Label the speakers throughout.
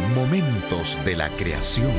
Speaker 1: Momentos de la creación.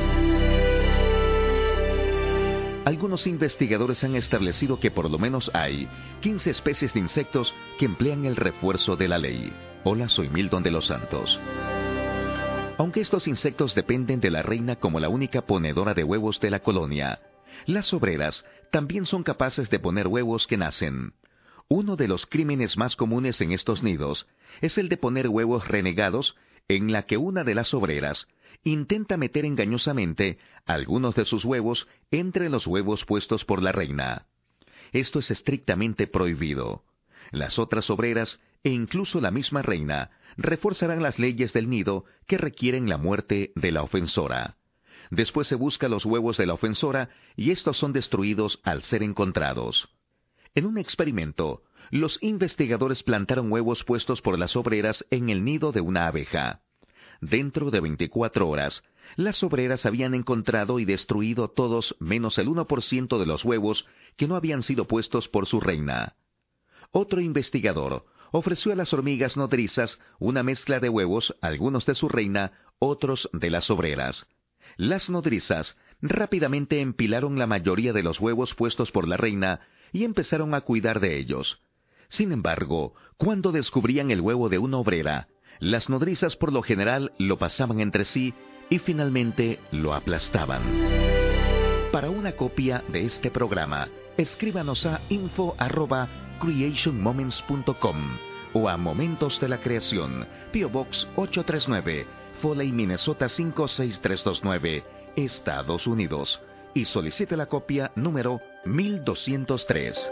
Speaker 1: Algunos investigadores han establecido que por lo menos hay 15 especies de insectos que emplean el refuerzo de la ley. Hola, soy Milton de los Santos. Aunque estos insectos dependen de la reina como la única ponedora de huevos de la colonia, las obreras también son capaces de poner huevos que nacen. Uno de los crímenes más comunes en estos nidos es el de poner huevos renegados, en la que una de las obreras intenta meter engañosamente algunos de sus huevos entre los huevos puestos por la reina. Esto es estrictamente prohibido. Las otras obreras, e incluso la misma reina, reforzarán las leyes del nido que requieren la muerte de la ofensora. Después se busca los huevos de la ofensora y estos son destruidos al ser encontrados. En un experimento, los investigadores plantaron huevos puestos por las obreras en el nido de una abeja. Dentro de 24 horas, las obreras habían encontrado y destruido todos menos el 1% de los huevos que no habían sido puestos por su reina. Otro investigador ofreció a las hormigas nodrizas una mezcla de huevos, algunos de su reina, otros de las obreras. Las nodrizas rápidamente empilaron la mayoría de los huevos puestos por la reina y empezaron a cuidar de ellos. Sin embargo, cuando descubrían el huevo de una obrera, las nodrizas por lo general lo pasaban entre sí y finalmente lo aplastaban. Para una copia de este programa, escríbanos a info@creationmoments.com o a Momentos de la Creación, P.O. Box 839, Foley, Minnesota 56329, Estados Unidos, y solicite la copia número 1203.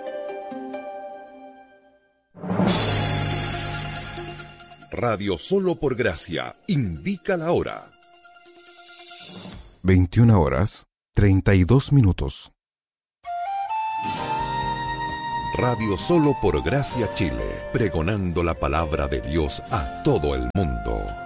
Speaker 2: Radio Solo por Gracia indica la hora.
Speaker 3: 21:32.
Speaker 2: Radio Solo por Gracia Chile, pregonando la palabra de Dios a todo el mundo.